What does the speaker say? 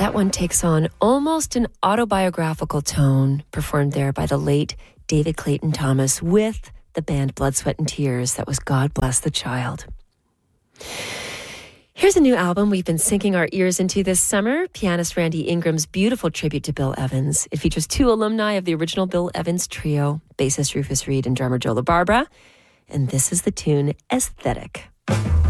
That one takes on almost an autobiographical tone, performed there by the late David Clayton Thomas with the band Blood, Sweat and Tears. That was God Bless the Child. Here's a new album we've been sinking our ears into this summer, pianist Randy Ingram's beautiful tribute to Bill Evans. It features two alumni of the original Bill Evans trio, bassist Rufus Reid and drummer Joe LaBarbera. And this is the tune Aesthetic.